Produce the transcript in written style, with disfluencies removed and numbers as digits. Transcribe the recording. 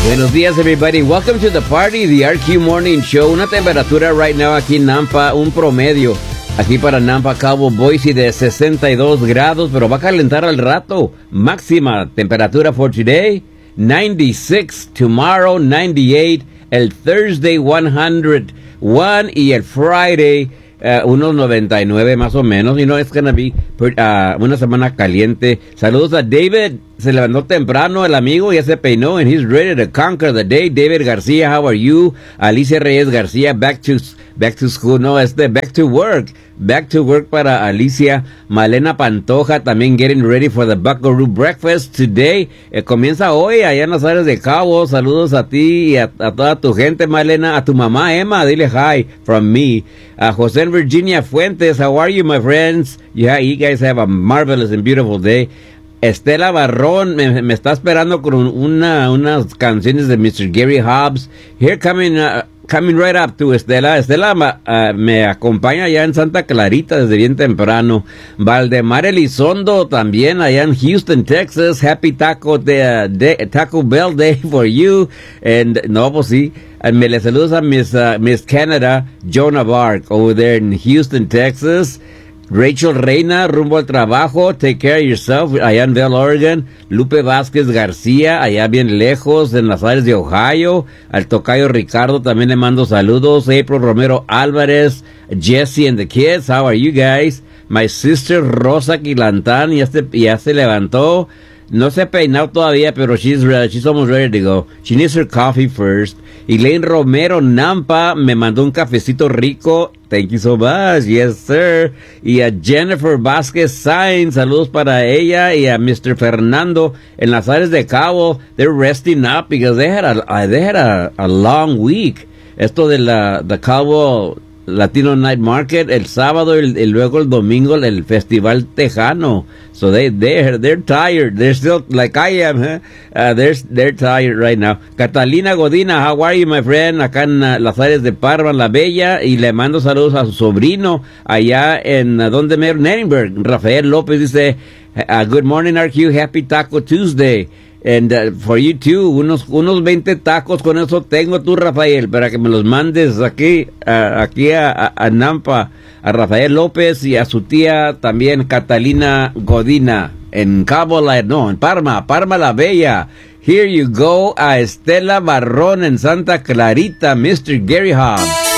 Buenos días, everybody. Welcome to the party, the RQ Morning Show. Una temperatura right now aquí en Nampa, un promedio. Aquí para Nampa, Cabo, Boise de 62 grados, pero va a calentar al rato. Máxima temperatura for today, 96. Tomorrow, 98. El Thursday, 101. Y el Friday, unos 99 más o menos. You know, it's gonna be una semana caliente. Saludos a David. Se levantó temprano el amigo, ya se peinó, and he's ready to conquer the day. David García, how are you? Alicia Reyes García, back to school, no, back to work. Back to work para Alicia. Malena Pantoja, también getting ready for the Buckaroo Breakfast today. Comienza hoy allá en las áreas de Cabo. Saludos a ti y a toda tu gente, Malena. A tu mamá, Emma, dile hi from me. A José en Virginia Fuentes, how are you, my friends? Yeah, you guys have a marvelous and beautiful day. Estela Barrón me está esperando con unas canciones de Mr. Gary Hobbs. Here coming right up to Estela. Estela me acompaña allá en Santa Clarita desde bien temprano. Valdemar Elizondo también allá en Houston, Texas. Happy Taco Bell Day for you. And no, pues sí. Me le saludos a Miss Canada, Jonah Bark, over there in Houston, Texas. Rachel Reina, rumbo al trabajo, take care of yourself, allá en Bell, Oregon. Lupe Vázquez García, allá bien lejos, en las áreas de Ohio. Al tocayo Ricardo también le mando saludos. April Romero Álvarez, Jesse and the kids, how are you guys? My sister Rosa Quilantán, ya se levantó. No se ha peinado todavía, pero she's almost ready to go. She needs her coffee first. Elaine Romero Nampa me mandó un cafecito rico. Thank you so much. Yes, sir. Y a Jennifer Vázquez Sainz, saludos para ella. Y a Mr. Fernando en las áreas de Cabo. They're resting up because they had a long week. Esto de the Cabo Latino Night Market el sábado y luego el domingo el Festival Tejano. So they're tired. They're still like I am. They're tired right now. Catalina Godina, how are you, my friend? Acá en las áreas de Parma, La Bella, y le mando saludos a su sobrino allá en donde me Nuremberg. Rafael López dice, good morning, RQ. Happy Taco Tuesday. And for you too, unos 20 tacos con eso tengo tú, Rafael, para que me los mandes aquí a Nampa, a Rafael López y a su tía también, Catalina Godina, en en Parma La Bella. Here you go, a Estela Barrón en Santa Clarita, Mr. Gary Hobbs.